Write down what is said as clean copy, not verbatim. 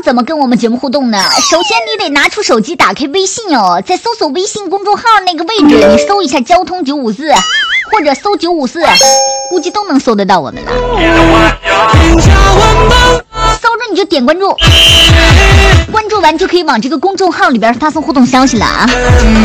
怎么跟我们节目互动呢？首先你得拿出手机，打开微信哦，在搜索微信公众号那个位置，你搜一下交通954，或者搜954，估计都能搜得到我们了。搜着你就点关注，关注完就可以往这个公众号里边发送互动消息了啊。